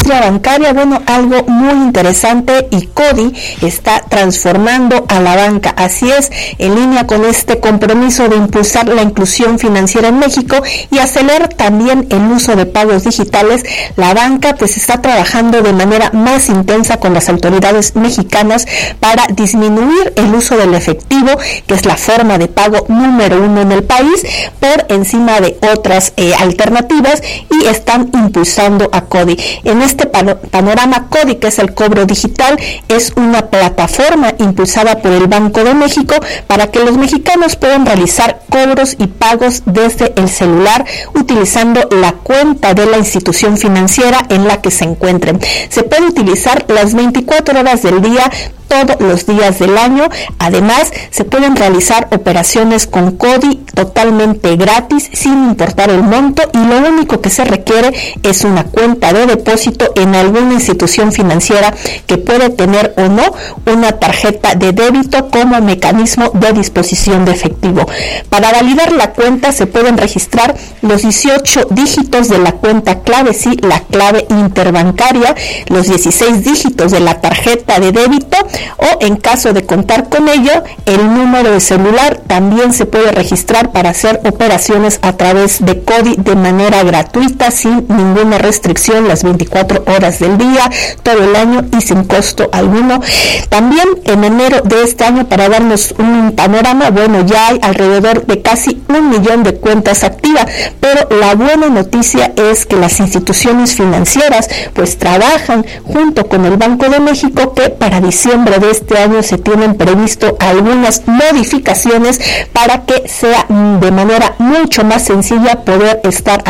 industria bancaria, bueno, algo muy interesante, y CODI está transformando a la banca. Así es, en línea con este compromiso de impulsar la inclusión financiera en México y acelerar también el uso de pagos digitales, la banca pues está trabajando de manera más intensa con las autoridades mexicanas para disminuir el uso del efectivo, que es la forma de pago número uno en el país, por encima de otras alternativas, y están impulsando a CODI. En este panorama, CODI, que es el cobro digital, es una plataforma impulsada por el Banco de México para que los mexicanos puedan realizar cobros y pagos desde el celular utilizando la cuenta de la institución financiera en la que se encuentren. Se puede utilizar las 24 horas del día, todos los días del año. Además, se pueden realizar operaciones con CODI totalmente gratis, sin importar el monto, y lo único que se requiere es una cuenta de depósito en alguna institución financiera que puede tener o no una tarjeta de débito como mecanismo de disposición de efectivo. Para validar la cuenta se pueden registrar los 18 dígitos de la cuenta clave, sí, la clave interbancaria, los 16 dígitos de la tarjeta de débito, o en caso de contar con ello, el número de celular. También se puede registrar para hacer operaciones a través de CODI de manera gratuita, sin ninguna restricción, las 24 horas del día, todo el año y sin costo alguno. También en enero de este año, para darnos un panorama, bueno, ya hay alrededor de casi 1 millón de cuentas activas, pero la buena noticia es que las instituciones financieras pues trabajan junto con el Banco de México, que para diciembre de este año se tienen previsto algunas modificaciones para que sea de manera mucho más sencilla poder estar